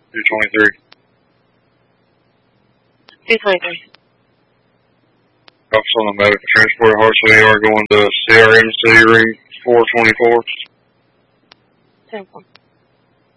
223. 223. Officer on the medical transport, Hartsville AR going to CRMC ring 424. 10-4.